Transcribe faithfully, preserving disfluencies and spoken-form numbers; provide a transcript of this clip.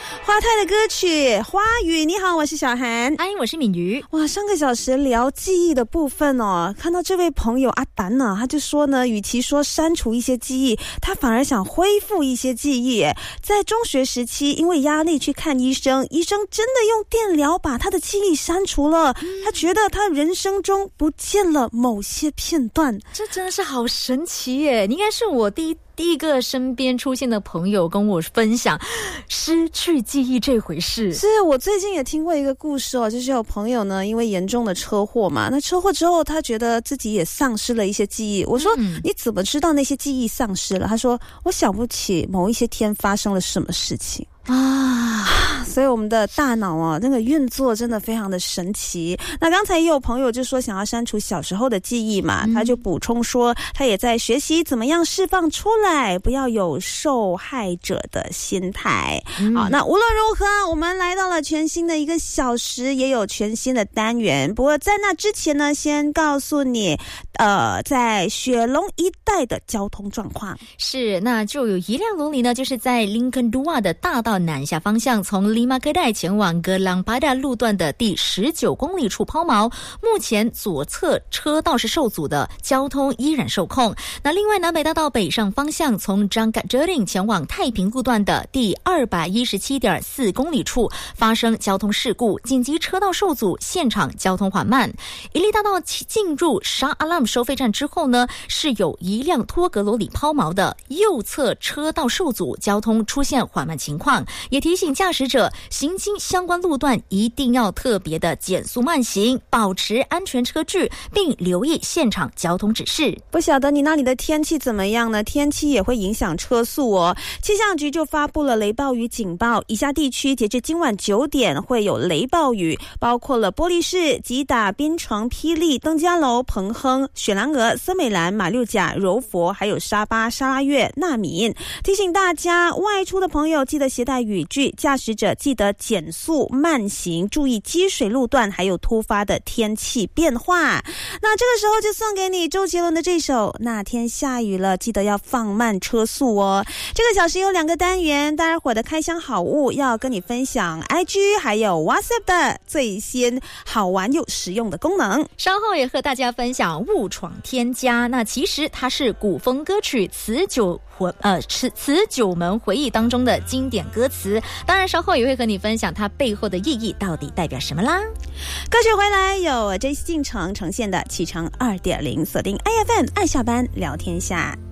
华泰的歌曲花语。你好，我是小涵。 哎，我是敏瑜。 哇，上个小时聊记忆的部分哦，看到这位朋友阿丹呢、啊，他就说呢，与其说删除一些记忆，他反而想恢复一些记忆。在中学时期，因为压力去看医生，医生真的用电疗把他的记忆删除了，嗯、他觉得他人生中不见了某些片段。 这真的是好神奇耶！你应该是我第一第一个身边出现的朋友跟我分享失去记忆这回事。 是我最近也听过一个故事哦，就是有朋友呢，因为严重的车祸嘛，那车祸之后他觉得自己也丧失了一些记忆。我说、嗯、你怎么知道那些记忆丧失了？他说我想不起某一些天发生了什么事情啊，所以我们的大脑啊，那个运作真的非常的神奇。那刚才也有朋友就说想要删除小时候的记忆嘛，嗯、他就补充说他也在学习怎么样释放出来，不要有受害者的心态。嗯、好，那无论如何，我们来到了全新的一个小时，也有全新的单元。不过在那之前呢，先告诉你，呃，在雪隆一带的交通状况是，那就有一辆罗里呢，就是在林肯杜瓦的大道南下方向，从利马戈代前往格朗巴达路段的第十九公里处抛锚，目前左侧车道是受阻的，交通依然受控。那另外南北大道北上方向，从张嘎哲岭前往太平路段的第二百一十七点四公里处发生交通事故，紧急车道受阻，现场交通缓慢。一利大道进入沙阿拉姆收费站之后呢，是有一辆托格罗里抛锚的，右侧车道受阻，交通出现缓慢情况，也提醒驾驶者行经相关路段一定要特别的减速慢行，保持安全车距，并留意现场交通指示。 不晓得你那里的天气怎么样呢？天气也会影响车速哦。气象局就发布了雷暴雨警报，以下地区截至今晚九点会有雷暴雨，包括了玻璃市、吉打、槟城、霹雳、登嘉楼、彭亨、雪兰莪、森美兰、马六甲、柔佛，还有沙巴、沙拉越、纳闽。提醒大家外出的朋友记得携带雨具，驾驶者记得减速慢行，注意积水路段还有突发的天气变化。那这个时候就送给你周杰伦的这首《那天下雨了》，记得要放慢车速哦。这个小时有两个单元，待会儿的开箱好物要跟你分享 I G 还有 WhatsApp 的最新好玩又实用的功能， 稍后也和大家分享误闯天家。那其实它是古风歌曲词酒呃词词九门回忆当中的经典歌词，当然稍后也会和你分享它背后的意义到底代表什么啦。 歌曲回来有 J C 进城呈现的启程 二点零， 锁定 A F M 爱下班聊天下。